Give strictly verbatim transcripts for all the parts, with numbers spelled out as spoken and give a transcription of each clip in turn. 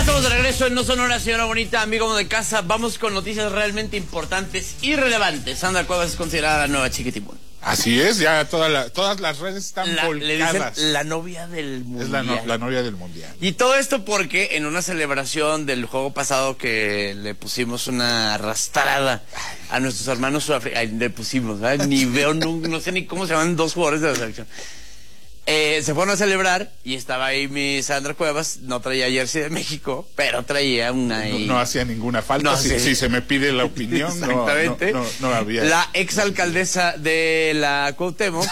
estamos de regreso en No Sonora, señora bonita, amigo de casa. Vamos con noticias realmente importantes y relevantes. Sandra Cuevas es considerada la nueva Chiquitibún. Así es, ya toda la, todas las redes están la, volcadas. Le dicen la novia del mundial. Es la, no, la novia del mundial. Y todo esto porque en una celebración del juego pasado que le pusimos una arrastrada a nuestros hermanos sudafricanos, le pusimos, ¿verdad? Ni veo, no, no sé ni cómo se llaman dos jugadores de la selección. Eh, se fueron a celebrar y estaba ahí mi Sandra Cuevas, no traía jersey de México, pero traía una... No, no hacía ninguna falta, no, si, sí. si se me pide la opinión, exactamente. No, no, no, no había. La exalcaldesa de la Cuauhtémoc...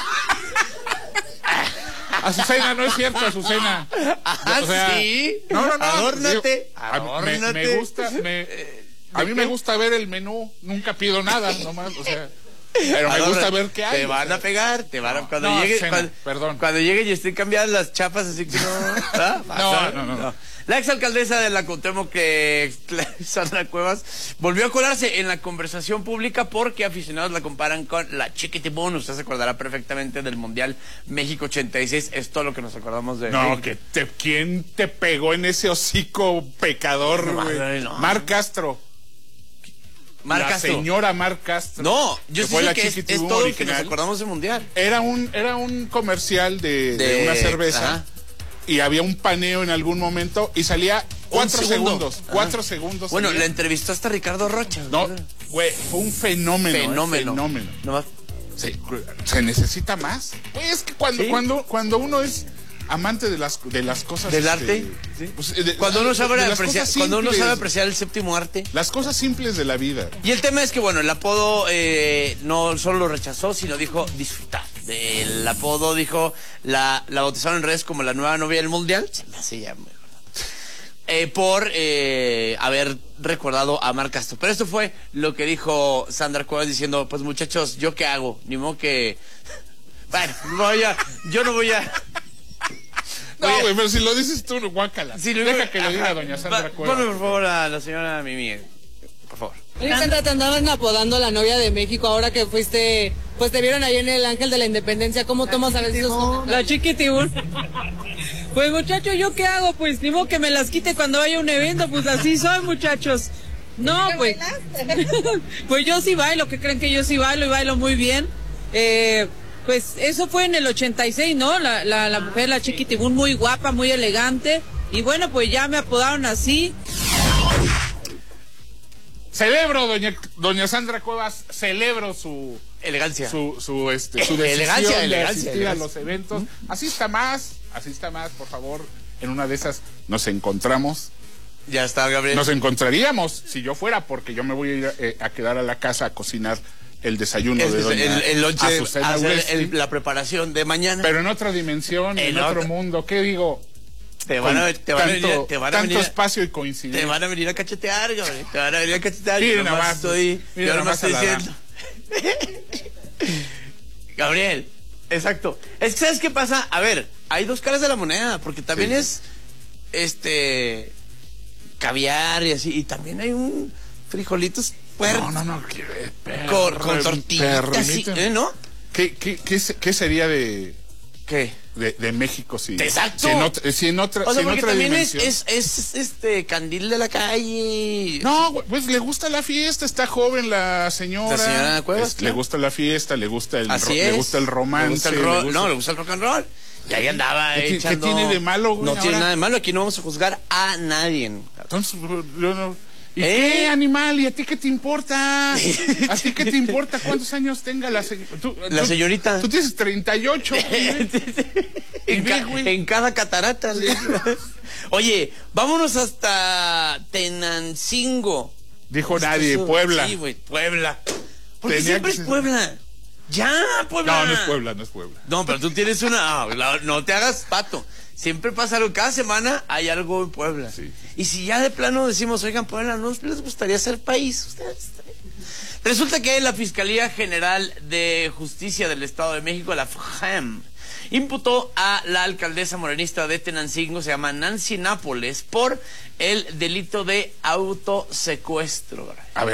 Azucena, no es cierto, Azucena. Ah, o sea, sí. No, no, no. Adórnate. Digo, adórnate. Me, me gusta, me, a mí me gusta ver el menú, nunca pido nada, nomás, o sea... Pero me Adorra, gusta ver qué hay. Te van a pegar, te van a... Cuando no, llegue, cena, cuando, perdón. Cuando llegue y estén cambiadas las chapas, así que no... ¿ah? no, no, no, no. La exalcaldesa de la Cuauhtémoc, que Sandra Cuevas, volvió a colarse en la conversación pública porque aficionados la comparan con la Chiquitibún. Usted se acordará perfectamente del Mundial México ochenta y seis. Es todo lo que nos acordamos de... No, de... que te, ¿quién te pegó en ese hocico pecador, güey? No, no. Mar Castro. Mar la Castro. señora Mar Castro. No, yo que sé que es, es todo lo que nos acordamos del Mundial. Era un, era un comercial de, de, de una cerveza. Ajá. Y había un paneo en algún momento y salía cuatro segundo. segundos. Ajá. Cuatro segundos. Bueno, salía. le entrevistó hasta Ricardo Rocha. No, güey, fue un fenómeno. Fenómeno. Eh, fenómeno. No, sí, se necesita más. Pues es que cuando, ¿sí? cuando, cuando uno es amante de las, de las cosas... ¿Del este, arte? ¿Sí? Pues, de, cuando, uno sabe apreciar, simples, cuando uno sabe apreciar el séptimo arte. Las cosas simples de la vida. Y el tema es que, bueno, el apodo eh, no solo lo rechazó, sino dijo disfrutar. El apodo dijo, la, la bautizaron en redes como la nueva novia del mundial. Se me hace ya muy eh, por eh, haber recordado a Mar Castro. Pero esto fue lo que dijo Sandra Cuevas diciendo, pues muchachos, ¿yo qué hago? Ni modo que... Bueno, voy a, yo no voy a... No, güey, pero si lo dices tú, guácala. Si lo Deja digo, que lo diga doña Sandra Cuevas. Ponme, por favor, a la señora Mimi. Por favor. Oye, Sandra, te andaban apodando la novia de México ahora que fuiste... Pues te vieron ahí en el Ángel de la Independencia. ¿Cómo la tomas a veces esos comentarios? La Chiquitibún. Pues, muchacho, ¿yo qué hago? Pues, ni modo que me las quite cuando haya un evento. Pues así soy, muchachos. No, pues... Pues yo sí bailo. ¿Qué creen que yo sí bailo? Y bailo muy bien. Eh... Pues eso fue en el ochenta y seis, ¿no? La, la, la mujer, la Chiquitibún, muy guapa, muy elegante. Y bueno, pues ya me apodaron así. Celebro, doña, doña Sandra Cuevas, celebro su... Elegancia. Su, su, este, su decisión elegancia, de elegancia, asistir elegancia. a los eventos. Asista más, asista más, por favor. En una de esas nos encontramos. Ya está, Gabriel. Nos encontraríamos, si yo fuera, porque yo me voy a ir eh, a quedar a la casa a cocinar el desayuno es, de doña el, el lonche, Azucena hacer el, la preparación de mañana. Pero en otra dimensión, en, en otro mundo. ¿Qué digo? Te van a, te van tanto, a venir, te van a tanto venir, espacio y coincidencia. Te van a venir a cachetear, Gabriel. Te van a venir a cachetear. Miren yo nomás nomás, estoy, miren yo nomás nomás estoy diciendo. Gabriel, exacto. Es que, ¿sabes qué pasa? A ver, hay dos caras de la moneda, porque también sí. es este caviar y así, y también hay un frijolitos puertos. No, no, no, que, per, con, con tortillitas, sí, ¿eh, ¿no? ¿Qué, qué, qué, qué sería de qué? De, de México si, exacto. si en otra, si en otra, o sea, si en otra también dimensión. Es, es, es este candil de la calle. No, pues le gusta la fiesta, está joven la señora. La señora Cuevas, es, claro. Le gusta la fiesta, le gusta el, Así ro, le gusta el romance. Le gusta el ro, le gusta... No, le gusta el rock and roll. Y ahí andaba ¿Qué, echando... ¿Qué tiene de malo, güey? No ahora? tiene nada de malo, aquí no vamos a juzgar a nadie. Entonces, yo no... ¿Y ¿Eh? qué, animal? ¿Y a ti qué te importa? ¿A ti qué te importa cuántos años tenga la, se... tú, la tú, señorita? Tú tienes treinta y ocho. en, ca en cada catarata. Sí. Oye, vámonos hasta Tenancingo. Dijo nadie, Puebla. Sí, güey, Puebla. Porque Tenía siempre que... es Puebla. Ya, Puebla. No, no es Puebla, no es Puebla. No, pero tú tienes una... No, no te hagas pato. Siempre pasa algo, cada semana hay algo en Puebla. Sí. Y si ya de plano decimos, oigan, Puebla, ¿no les gustaría ser país? Ustedes. Resulta que la Fiscalía General de Justicia del Estado de México, la F G E M, imputó a la alcaldesa morenista de Tenancingo, se llama Nancy Nápoles, por el delito de autosecuestro. A ver.